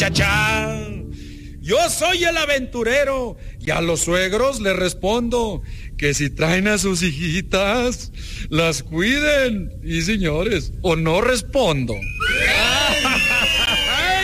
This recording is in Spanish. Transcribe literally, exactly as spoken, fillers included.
Cha-cha. Yo soy el aventurero y a los suegros les respondo que si traen a sus hijitas, las cuiden. Y señores, o no respondo.